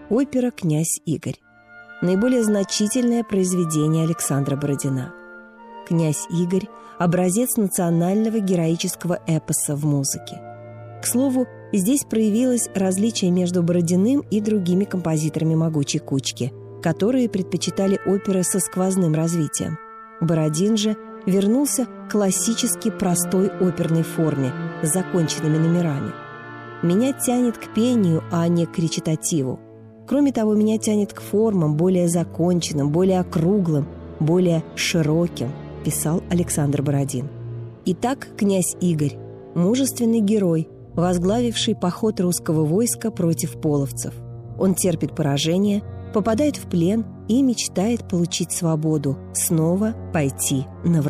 Опера «Князь Игорь». Наиболее значительное произведение Александра Бородина. «Князь Игорь» – образец национального героического эпоса в музыке. К слову, здесь проявилось различие между Бородиным и другими композиторами «Могучей кучки», которые предпочитали оперы со сквозным развитием. Бородин же вернулся к классически простой оперной форме с законченными номерами. Меня тянет к пению, а не к речитативу. Кроме того, меня тянет к формам более законченным, более округлым, более широким, писал Александр Бородин. Итак, «Князь Игорь» – мужественный герой, возглавивший поход русского войска против половцев. Он терпит поражение, попадает в плен и мечтает получить свободу, снова пойти на врага.